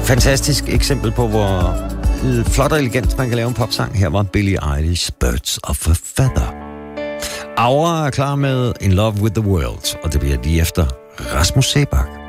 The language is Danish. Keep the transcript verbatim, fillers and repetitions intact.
fantastisk eksempel på, hvor flot og elegant man kan lave en popsang. Her var Billie Eilish, Birds of a Feather. Aura er klar med In Love with the World, og det bliver lige efter Rasmus Seebach.